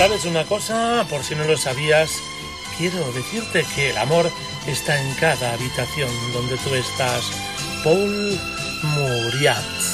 ¿Sabes una cosa? Por si no lo sabías, quiero decirte que el amor está en cada habitación donde tú estás. Paul Mauriat.